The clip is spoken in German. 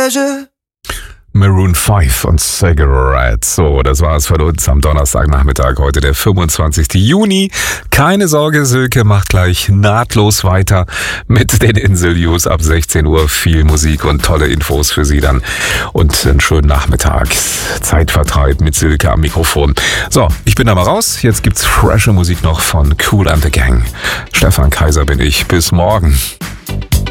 pleasure. Maroon 5 und Cigarette. So, das war's von uns am Donnerstagnachmittag, heute der 25. Juni. Keine Sorge, Silke macht gleich nahtlos weiter mit den Insel-News ab 16 Uhr. Viel Musik und tolle Infos für Sie dann. Und einen schönen Nachmittag. Zeitvertreib mit Silke am Mikrofon. So, ich bin da mal raus. Jetzt gibt's frische Musik noch von Kool and the Gang. Stefan Kaiser bin ich. Bis morgen.